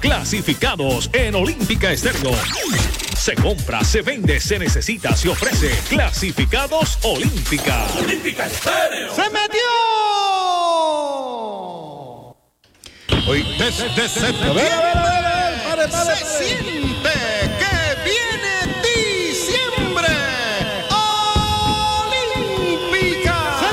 Clasificados en Olímpica Estéreo. Se compra, se vende, se necesita, se ofrece. Clasificados Olímpica. Olímpica Estéreo. ¡Se metió! Hoy, desde septiembre se siente que viene diciembre. Olímpica. ¡Se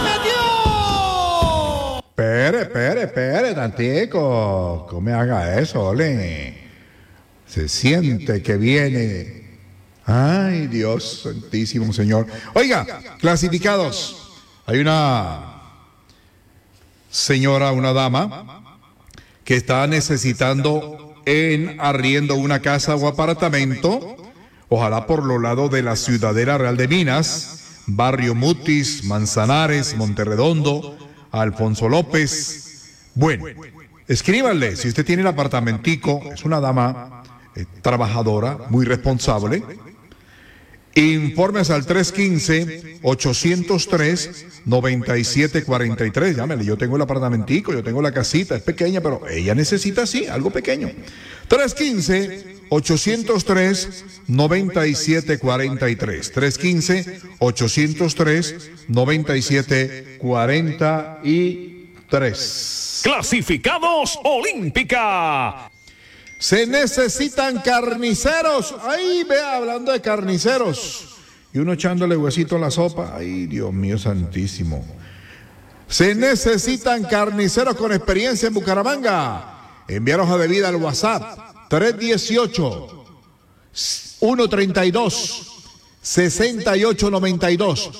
metió! Espere, tantico. ¿Cómo me haga eso, Ole? Se siente que viene. Ay, Dios santísimo, Señor. Oiga, clasificados. Hay una señora, una dama, que está necesitando en arriendo una casa o apartamento, ojalá por los lados de la Ciudadela Real de Minas, Barrio Mutis, Manzanares, Monterredondo, Alfonso López. Bueno, escríbanle, si usted tiene el apartamentico, es una dama trabajadora, muy responsable. Informes al 315-803-9743. Llámele, yo tengo el apartamentico, yo tengo la casita, es pequeña, pero ella necesita, sí, algo pequeño. 315-803-9743. 315-803-9743. Clasificados Olímpica. Se necesitan carniceros. Ahí, vea, hablando de carniceros. Y uno echándole huesito a la sopa. Ay, Dios mío santísimo. Se necesitan carniceros con experiencia en Bucaramanga. Enviar hoja de vida al WhatsApp 318-132-6892.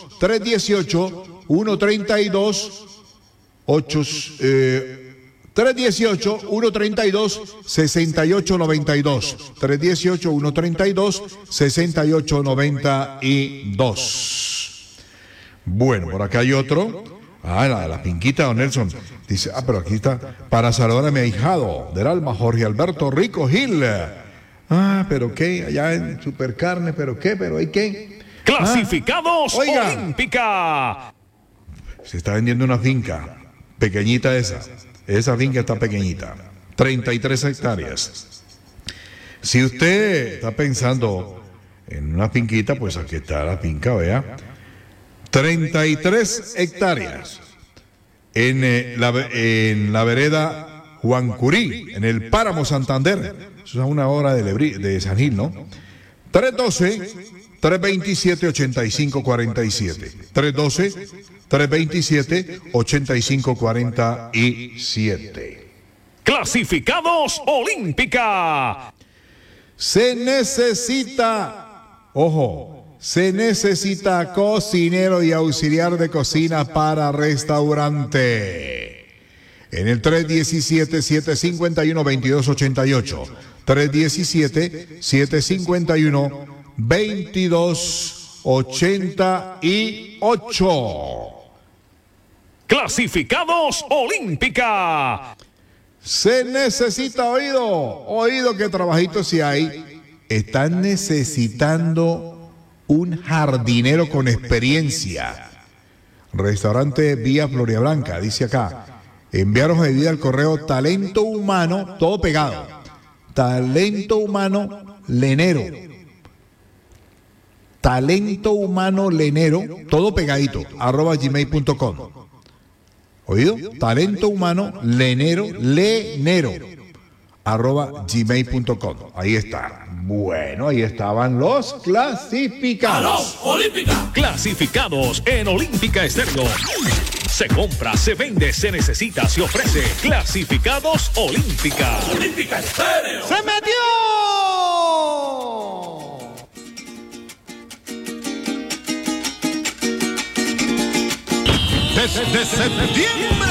318-132-6892. 318-132-6892. Bueno, por acá hay otro. La finquita, don Nelson. Dice, pero aquí está. Para saludar a mi ahijado del alma, Jorge Alberto Rico Gil. Pero qué, allá en Supercarne, pero qué, pero hay qué. Clasificados oiga, Olímpica. Se está vendiendo una finca. Pequeñita esa. Esa finca está pequeñita, 33 hectáreas. Si usted está pensando en una finquita, pues aquí está la finca, vea. 33 hectáreas en la vereda Juan Curí, en el Páramo Santander. Eso es a una hora de San Gil, ¿no? 312-327-8547. 312-327-8547. Clasificados Olímpica. Se necesita, se necesita cocinero y auxiliar de cocina para restaurante. En el 317-751-2288. 317-751-2288. Clasificados Olímpica. Se necesita oído que trabajito si hay. Están necesitando un jardinero con experiencia. Restaurante Vía Floria Blanca, dice acá. Enviaros a vida al correo talento humano, todo pegado. Talento humano lenero. Talento humano lenero, todo pegadito, @gmail.com. ¿Oído? Talento humano lenero, @gmail.com. Ahí está. Bueno, ahí estaban los clasificados. Olímpica. Clasificados en Olímpica Estéreo. Se compra, se vende, se necesita, se ofrece. Clasificados Olímpica. Olímpica Estéreo. ¡Se metió! Desde septiembre